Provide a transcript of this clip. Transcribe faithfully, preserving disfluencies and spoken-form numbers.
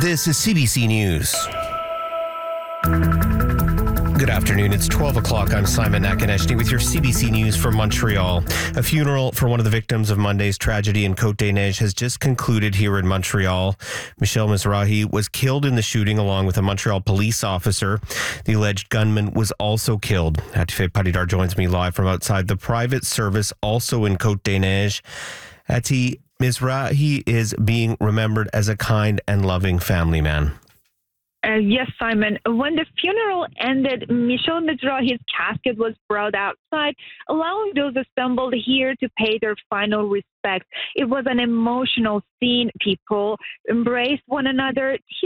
This is C B C News. Good afternoon. It's twelve o'clock. I'm Simon Nakaneshny with your C B C News from Montreal. A funeral for one of the victims of Monday's tragedy in Côte-des-Neiges has just concluded here in Montreal. Michel Mizrahi was killed in the shooting along with a Montreal police officer. The alleged gunman was also killed. Atife Paridar joins me live from outside the private service, also in Côte-des-Neiges. Ati, Mizrahi is being remembered as a kind and loving family man. Uh, yes, Simon. When the funeral ended, Michel Mizrahi's casket was brought outside, allowing those assembled here to pay their final respect. It was an emotional scene. People embraced one another,